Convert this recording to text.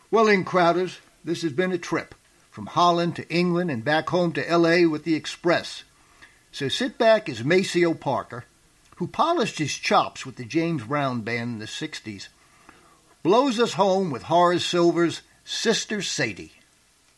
Well, in Crowders, this has been a trip from Holland to England and back home to L.A. with the Express. So sit back as Maceo Parker, who polished his chops with the James Brown Band in the 60s, blows us home with Horace Silver's Sister Sadie.